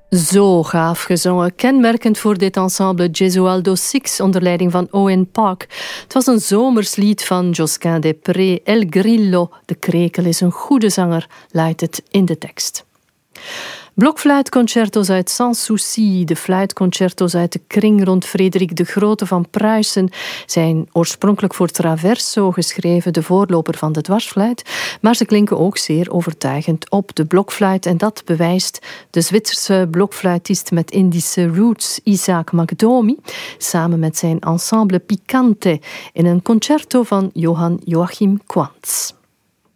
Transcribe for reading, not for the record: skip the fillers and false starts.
Zo gaaf gezongen, kenmerkend voor dit ensemble Gesualdo Six onder leiding van Owen Park. Het was een zomers lied van Josquin des Prez. El Grillo, de krekel, is een goede zanger, luidt het in de tekst. Blokfluitconcerto's uit Sanssouci, de fluitconcerto's uit de kring rond Frederik de Grote van Pruisen, zijn oorspronkelijk voor traverso geschreven, de voorloper van de dwarsfluit, maar ze klinken ook zeer overtuigend op de blokfluit en dat bewijst de Zwitserse blokfluitist met Indische roots Isaac Magdomi samen met zijn ensemble Picante in een concerto van Johann Joachim Quantz.